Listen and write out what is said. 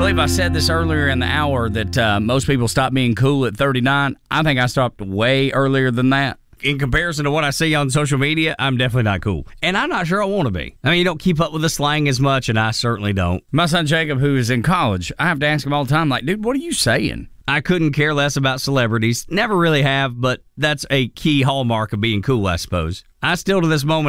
believe I said this earlier in the hour that most people stop being cool at 39. I think I stopped way earlier than that. In comparison to what I see on social media, I'm definitely not cool. And I'm not sure I want to be. I mean, you don't keep up with the slang as much, and I certainly don't. My son Jacob, who is in college, I have to ask him all the time, like, dude, what are you saying? I couldn't care less about celebrities. Never really have, but that's a key hallmark of being cool, I suppose. I still, to this moment,